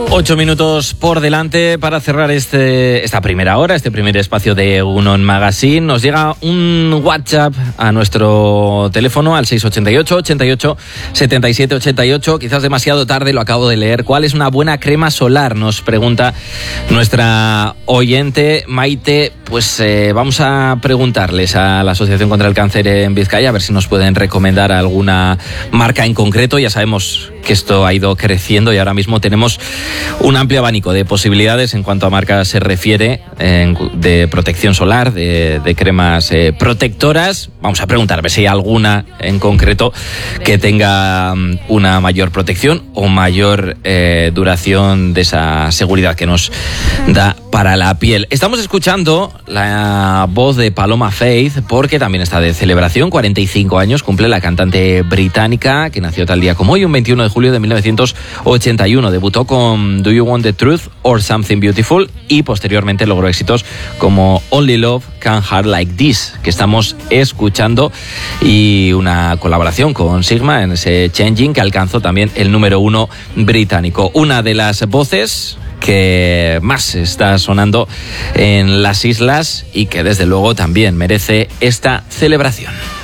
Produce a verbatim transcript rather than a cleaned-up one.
Ocho minutos por delante para cerrar este, esta primera hora, este primer espacio de Egunon Magazine. Nos llega un WhatsApp a nuestro teléfono al seis ochenta y ocho, ochenta y ocho, setenta y siete ochenta y ocho. Quizás demasiado tarde, lo acabo de leer. ¿Cuál es una buena crema solar? Nos pregunta nuestra oyente Maite. Pues eh, vamos a preguntarles a la Asociación contra el Cáncer en Vizcaya a ver si nos pueden recomendar alguna marca en concreto. Ya sabemos que esto ha ido creciendo y ahora mismo tenemos un amplio abanico de posibilidades en cuanto a marcas se refiere, en, de protección solar, de, de cremas eh, protectoras. Vamos a preguntar a ver si hay alguna en concreto que tenga una mayor protección o mayor eh, duración de esa seguridad que nos da para la piel. Estamos escuchando la voz de Paloma Faith porque también está de celebración. cuarenta y cinco años cumple la cantante británica que nació tal día como hoy, un veintiuno de julio de mil novecientos ochenta y uno. Debutó con Do You Want the Truth or Something Beautiful y posteriormente logró éxitos como Only Love Can Hurt Like This, que estamos escuchando, y una colaboración con Sigma en ese Changing que alcanzó también el número uno británico. Una de las voces que más está sonando en las islas y que desde luego también merece esta celebración.